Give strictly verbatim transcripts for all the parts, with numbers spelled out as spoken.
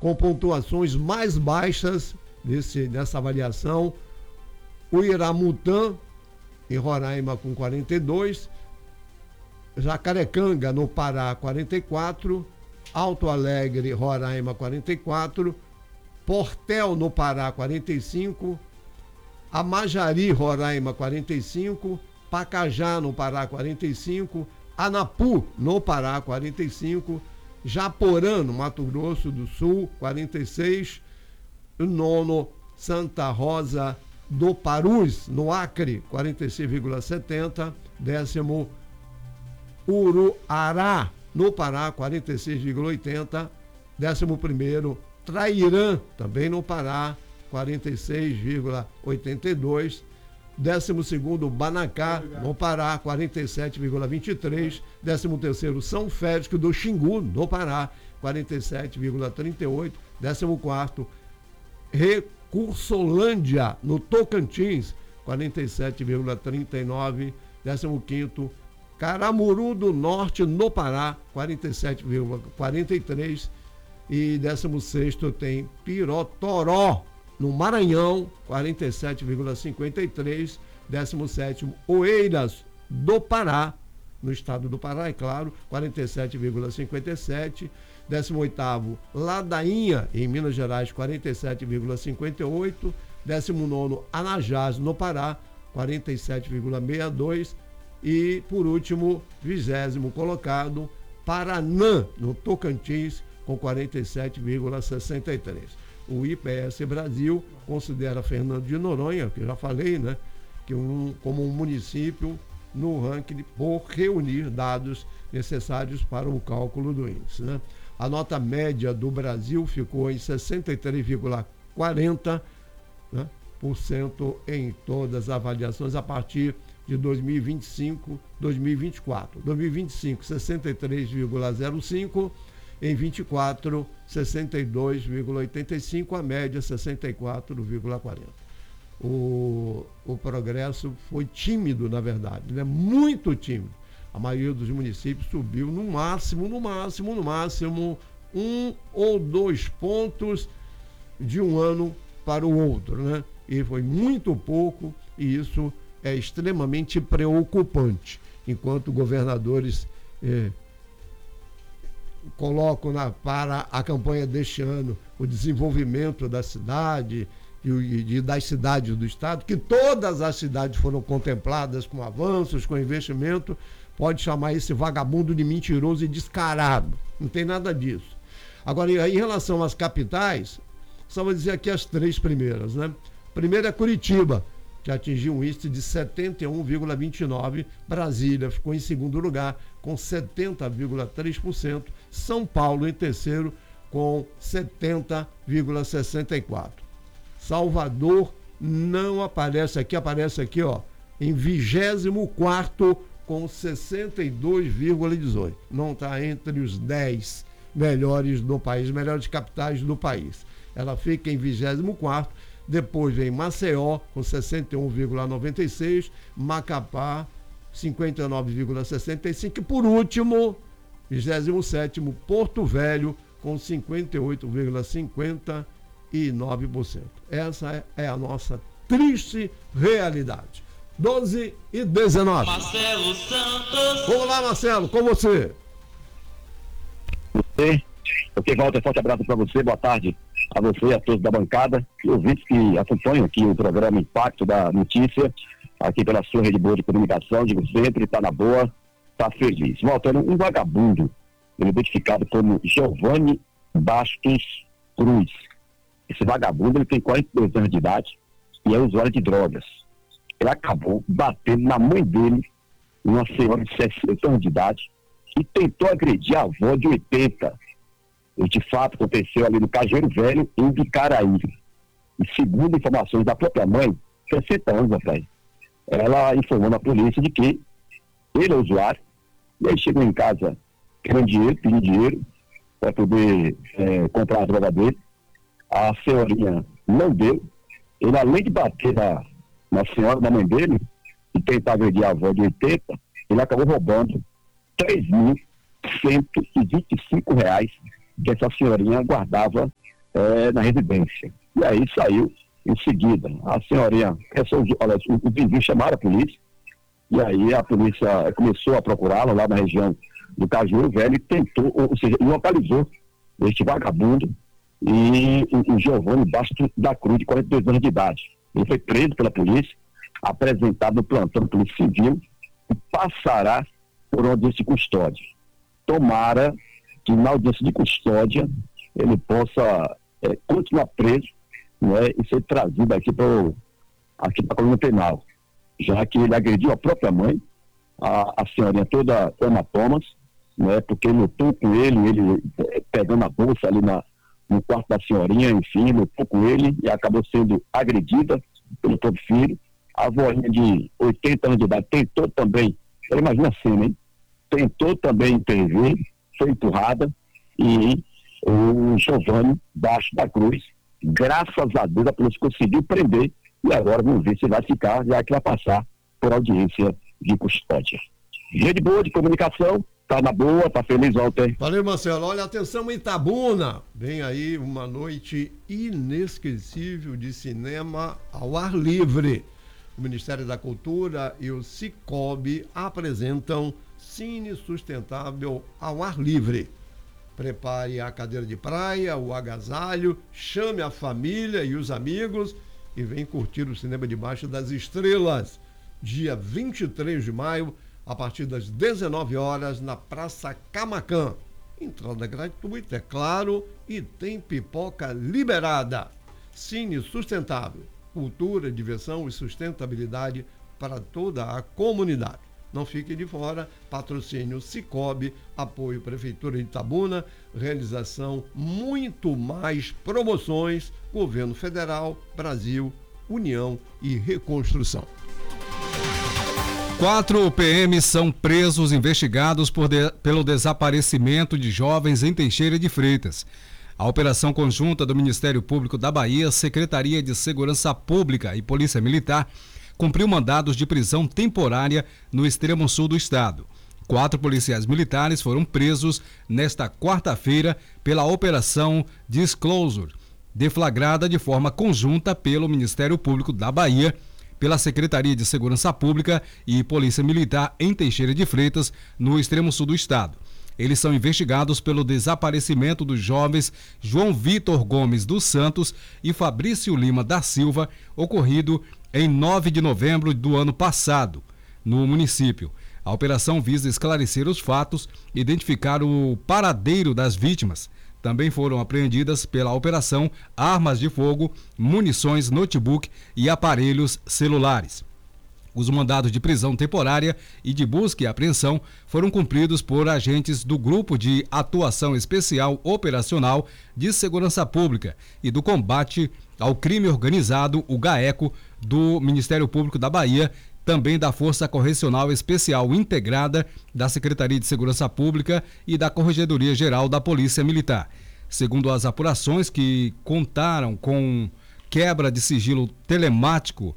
com pontuações mais baixas nesse, nessa avaliação, o Iramutã, em Roraima, com quarenta e dois, Jacarecanga, no Pará, quarenta e quatro, Alto Alegre, Roraima, quarenta e quatro, Portel, no Pará, quarenta e cinco, Amajari, Roraima, quarenta e cinco, Pacajá, no Pará, quarenta e cinco, Anapu, no Pará, quarenta e cinco, Japorã, no Mato Grosso do Sul, quarenta e seis, o nono, Santa Rosa do Parus, no Acre, quarenta e seis vírgula setenta, décimo, Uruará, no Pará, quarenta e seis vírgula oitenta, décimo primeiro, Trairã, também no Pará, quarenta e seis vírgula oitenta e dois, décimo segundo, Banacá, no Pará, quarenta e sete vírgula vinte e três, décimo terceiro, São Félix do Xingu, no Pará, quarenta e sete vírgula trinta e oito, décimo quarto, Recursolândia, no Tocantins, quarenta e sete vírgula trinta e nove, décimo quinto, Caramuru do Norte, no Pará, quarenta e sete vírgula quarenta e três, e décimo sexto tem Pirotoró, no Maranhão, quarenta e sete vírgula cinquenta e três, décimo sétimo, Oeiras do Pará, no estado do Pará, é claro, quarenta e sete vírgula cinquenta e sete, décimo oitavo, Ladainha, em Minas Gerais, quarenta e sete vírgula cinquenta e oito, décimo nono, Anajás, no Pará, quarenta e sete vírgula sessenta e dois, e, por último, vigésimo colocado, Paranã, no Tocantins, com quarenta e sete vírgula sessenta e três. O I P S Brasil considera Fernando de Noronha, que eu já falei, né, que um, como um município no ranking por reunir dados necessários para o cálculo do índice, né? A nota média do Brasil ficou em sessenta e três vírgula quarenta, né, por cento em todas as avaliações a partir de dois mil e vinte e cinco, dois mil e vinte e quatro. dois mil e vinte e cinco, sessenta e três vírgula zero cinco, em vinte e quatro, sessenta e dois vírgula oitenta e cinco, a média sessenta e quatro vírgula quarenta. O, o progresso foi tímido, na verdade, né? Muito tímido. A maioria dos municípios subiu no máximo, no máximo, no máximo, um ou dois pontos de um ano para o outro, né? E foi muito pouco, e isso é extremamente preocupante, enquanto governadores eh, colocam na, para a campanha deste ano o desenvolvimento da cidade e, e das cidades do estado, que todas as cidades foram contempladas com avanços, com investimento. Pode chamar esse vagabundo de mentiroso e descarado, não tem nada disso. Agora, em relação às capitais, só vou dizer aqui as três primeiras, né? Primeiro é Curitiba, que atingiu um índice de setenta e um vírgula vinte e nove, Brasília ficou em segundo lugar com setenta vírgula três por cento, São Paulo em terceiro com setenta vírgula sessenta e quatro. Salvador não aparece aqui, aparece aqui, ó, em vigésimo quarto com sessenta e dois vírgula dezoito. Não está entre os dez melhores do país, melhores capitais do país. Ela fica em vigésimo quarto. Depois vem Maceió, com sessenta e um vírgula noventa e seis, Macapá, cinquenta e nove vírgula sessenta e cinco, e por último, vigésimo sétimo, Porto Velho, com cinquenta e oito vírgula cinquenta e nove por cento. Essa é a nossa triste realidade. doze e dezenove. Marcelo Santos. Vamos lá, Marcelo, com você. Você, ok, Walter, forte abraço para você, boa tarde a você e a todos da bancada e ouvintes que acompanham aqui o programa Impacto da Notícia, aqui pela sua rede boa de comunicação. Digo sempre, está na boa, está feliz. Voltando, um vagabundo, ele é identificado como Giovanni Bastos Cruz. Esse vagabundo, ele tem quarenta e dois anos de idade e é usuário de drogas. Ele acabou batendo na mãe dele, uma senhora de sessenta anos de idade, e tentou agredir a avó de oitenta. E de fato aconteceu ali no Cajueiro Velho, em Bicaraí. E segundo informações da própria mãe, sessenta anos, rapaz, ela informou na polícia de que ele é usuário, e aí chegou em casa querendo dinheiro, pedindo dinheiro para poder é, comprar a droga dele. A senhorinha não deu. Ele, além de bater na, na senhora, da mãe dele, e tentar agredir a avó de oitenta, ele acabou roubando três mil cento e vinte e cinco reais que essa senhorinha guardava é, na residência. E aí saiu em seguida. A senhorinha, essa, olha, os vizinhos chamaram a polícia, e aí a polícia começou a procurá-la lá na região do Cajueiro Velho e tentou, ou seja, localizou este vagabundo e o, o Giovanni Bastos da Cruz, de quarenta e dois anos de idade. Ele foi preso pela polícia, apresentado no plantão da Polícia Civil e passará por uma audiência de custódia. Tomara que na audiência de custódia ele possa é, continuar preso, né, e ser trazido aqui para aqui para a coluna penal, já que ele agrediu a própria mãe, a, a senhorinha toda com hematomas, né, porque lutou com ele, ele é, pegando a bolsa ali na, no quarto da senhorinha, enfim, lutou com ele e acabou sendo agredida pelo próprio filho. A voinha de oitenta anos de idade tentou também, imagina a cena, hein? Tentou também intervir, foi empurrada, e o Giovanni Bastos da Cruz, graças a Deus, a polícia conseguiu prender, e agora vamos ver se vai ficar, já que vai passar por audiência de custódia. Rede boa de comunicação, tá na boa, tá feliz ontem. Valeu, Marcelo. Olha, atenção, Itabuna. Vem aí uma noite inesquecível de cinema ao ar livre. O Ministério da Cultura e o Cicobi apresentam Cine Sustentável ao ar livre. Prepare a cadeira de praia, o agasalho, chame a família e os amigos e vem curtir o cinema debaixo das estrelas. Dia vinte e três de maio, a partir das dezenove horas, na Praça Camacan. Entrada gratuita, é claro, e tem pipoca liberada. Cine Sustentável. Cultura, diversão e sustentabilidade para toda a comunidade. Não fique de fora, patrocínio Cicobi, apoio Prefeitura de Itabuna, realização muito mais promoções, Governo Federal, Brasil, União e Reconstrução. Quatro P Ms são presos investigados por de, pelo desaparecimento de jovens em Teixeira de Freitas. A operação conjunta do Ministério Público da Bahia, Secretaria de Segurança Pública e Polícia Militar cumpriu mandados de prisão temporária no extremo sul do estado. Quatro policiais militares foram presos nesta quarta-feira pela Operação Disclosure, deflagrada de forma conjunta pelo Ministério Público da Bahia, pela Secretaria de Segurança Pública e Polícia Militar em Teixeira de Freitas, no extremo sul do estado. Eles são investigados pelo desaparecimento dos jovens João Vitor Gomes dos Santos e Fabrício Lima da Silva, ocorrido em nove de novembro do ano passado, no município. A operação visa esclarecer os fatos, identificar o paradeiro das vítimas. Também foram apreendidas pela operação armas de fogo, munições, notebook e aparelhos celulares. Os mandados de prisão temporária e de busca e apreensão foram cumpridos por agentes do Grupo de Atuação Especial Operacional de Segurança Pública e do Combate ao Crime Organizado, o GAECO, do Ministério Público da Bahia, também da Força Correcional Especial Integrada da Secretaria de Segurança Pública e da Corregedoria Geral da Polícia Militar. Segundo as apurações que contaram com quebra de sigilo telemático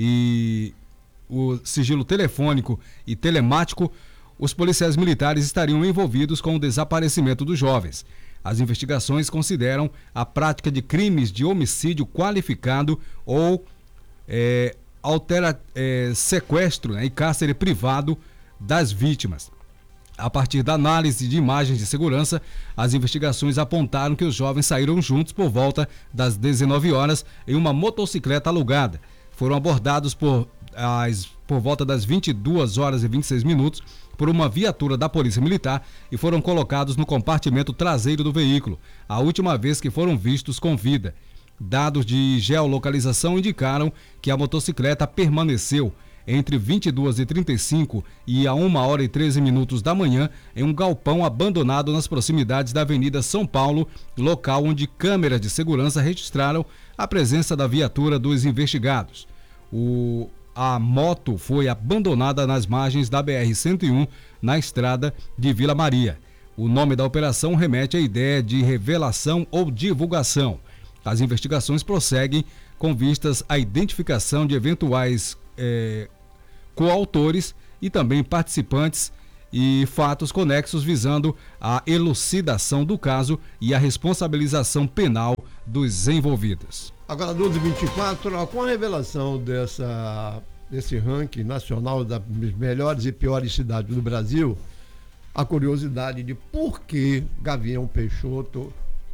e o sigilo telefônico e telemático, os policiais militares estariam envolvidos com o desaparecimento dos jovens. As investigações consideram a prática de crimes de homicídio qualificado ou é, altera, é, sequestro, né, e cárcere privado das vítimas. A partir da análise de imagens de segurança, as investigações apontaram que os jovens saíram juntos por volta das dezenove horas em uma motocicleta alugada. Foram abordados por, as, por volta das vinte e duas horas e vinte e seis minutos por uma viatura da Polícia Militar e foram colocados no compartimento traseiro do veículo, a última vez que foram vistos com vida. Dados de geolocalização indicaram que a motocicleta permaneceu entre vinte e duas e trinta e cinco e a uma hora e treze minutos da manhã em um galpão abandonado nas proximidades da Avenida São Paulo, local onde câmeras de segurança registraram a presença da viatura dos investigados. O, a moto foi abandonada nas margens da B R cento e um, na estrada de Vila Maria. O nome da operação remete à ideia de revelação ou divulgação. As investigações prosseguem com vistas à identificação de eventuais é, coautores e também participantes e fatos conexos visando a elucidação do caso e a responsabilização penal dos envolvidos. Agora, doze e vinte e quatro, ó, com a revelação dessa, desse ranking nacional das melhores e piores cidades do Brasil, a curiosidade de por que Gavião Peixoto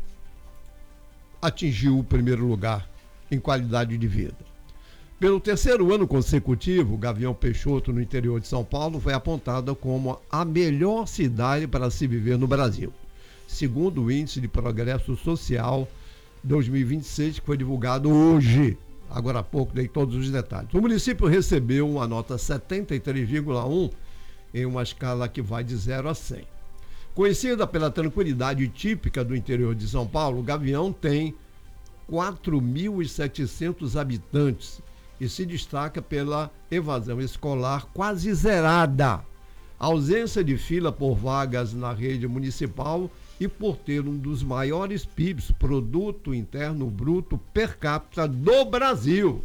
atingiu o primeiro lugar em qualidade de vida. Pelo terceiro ano consecutivo, Gavião Peixoto, no interior de São Paulo, foi apontada como a melhor cidade para se viver no Brasil, segundo o Índice de Progresso Social dois mil e vinte e seis, que foi divulgado hoje. Agora há pouco dei todos os detalhes. O município recebeu uma nota setenta e três vírgula um em uma escala que vai de zero a cem. Conhecida pela tranquilidade típica do interior de São Paulo, Gavião tem quatro mil e setecentos habitantes e se destaca pela evasão escolar quase zerada, ausência de fila por vagas na rede municipal e por ter um dos maiores P I Bs, Produto Interno Bruto per capita do Brasil.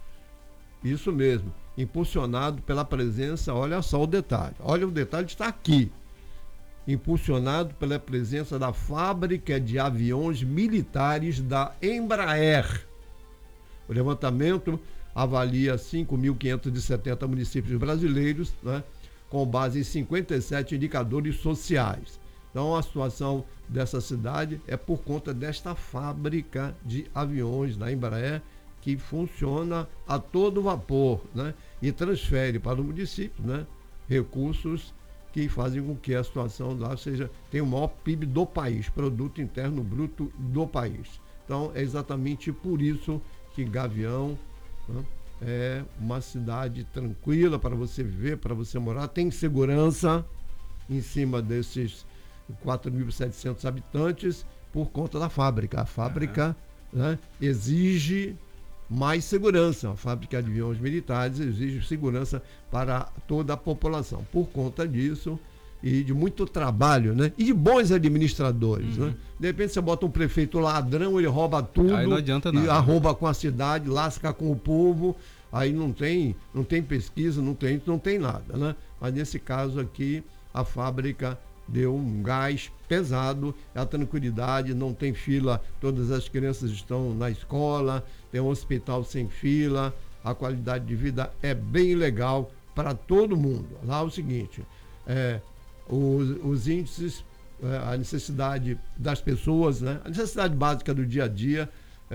Isso mesmo, impulsionado pela presença, olha só o detalhe, olha o detalhe está aqui, impulsionado pela presença da fábrica de aviões militares da Embraer. O levantamento avalia cinco mil quinhentos e setenta municípios brasileiros, né, com base em cinquenta e sete indicadores sociais. Então, a situação dessa cidade é por conta desta fábrica de aviões da Embraer, que funciona a todo vapor, né, e transfere para o município, né, recursos que fazem com que a situação lá seja, tenha o maior P I B do país, Produto Interno Bruto do país. Então, é exatamente por isso que Gavião, né, é uma cidade tranquila para você viver, para você morar, tem segurança em cima desses quatro mil e setecentos habitantes por conta da fábrica. A fábrica, uhum, né, exige mais segurança. A fábrica de aviões militares exige segurança para toda a população. Por conta disso e de muito trabalho, né? E de bons administradores, uhum, né? De repente você bota um prefeito ladrão, ele rouba tudo. Aí não adianta nada. E arromba com a cidade, lasca com o povo. Aí não tem, não tem pesquisa, não tem, não tem nada, né? Mas nesse caso aqui, a fábrica deu um gás pesado, a tranquilidade, não tem fila, todas as crianças estão na escola, tem um hospital sem fila, a qualidade de vida é bem legal para todo mundo. Lá é o seguinte, é, os, os índices, é, a necessidade das pessoas, né, a necessidade básica do dia a dia,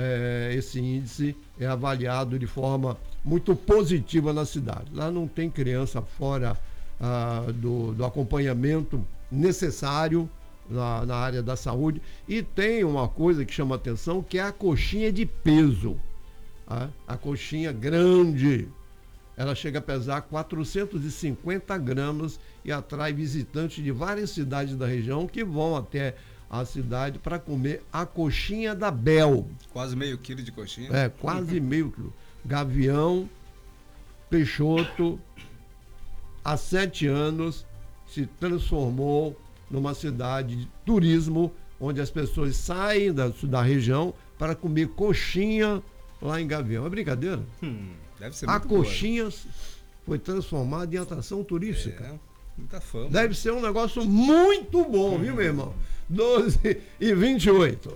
é, esse índice é avaliado de forma muito positiva na cidade. Lá não tem criança fora ah, do, do acompanhamento necessário na, na área da saúde, e tem uma coisa que chama atenção, que é a coxinha de peso. A, a coxinha grande, ela chega a pesar quatrocentos e cinquenta gramas e atrai visitantes de várias cidades da região que vão até a cidade para comer a coxinha da Bel. Quase meio quilo de coxinha. É, quase meio quilo. Gavião Peixoto, há sete anos, se transformou numa cidade de turismo, onde as pessoas saem da, da região para comer coxinha lá em Gavião. É brincadeira? Hum, deve ser a muito coxinha boa. Foi transformada em atração turística. É, muita fama. Deve ser um negócio muito bom, viu, meu irmão? doze e vinte e oito.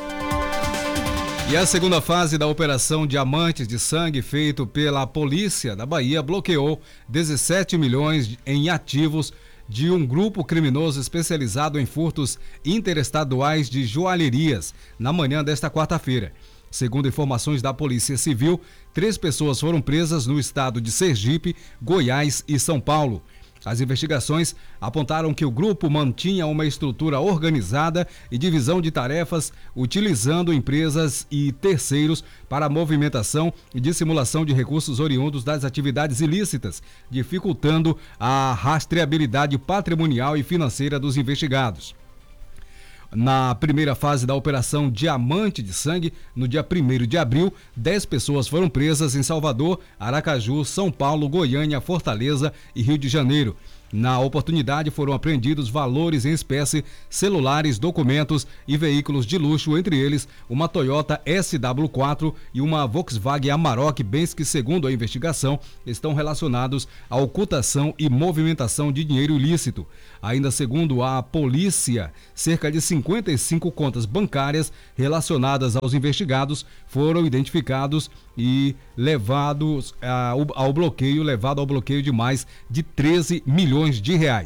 E a segunda fase da Operação Diamantes de Sangue, feito pela Polícia da Bahia, bloqueou dezessete milhões em ativos de um grupo criminoso especializado em furtos interestaduais de joalherias na manhã desta quarta-feira. Segundo informações da Polícia Civil, três pessoas foram presas no estado de Sergipe, Goiás e São Paulo. As investigações apontaram que o grupo mantinha uma estrutura organizada e divisão de tarefas, utilizando empresas e terceiros para a movimentação e dissimulação de recursos oriundos das atividades ilícitas, dificultando a rastreabilidade patrimonial e financeira dos investigados. Na primeira fase da Operação Diamante de Sangue, no dia primeiro de abril, dez pessoas foram presas em Salvador, Aracaju, São Paulo, Goiânia, Fortaleza e Rio de Janeiro. Na oportunidade, foram apreendidos valores em espécie, celulares, documentos e veículos de luxo, entre eles uma Toyota S W quatro e uma Volkswagen Amarok, bens que, segundo a investigação, estão relacionados à ocultação e movimentação de dinheiro ilícito. Ainda segundo a polícia, cerca de cinquenta e cinco contas bancárias relacionadas aos investigados foram identificados e levados ao bloqueio, levado ao bloqueio de mais de treze milhões de reais.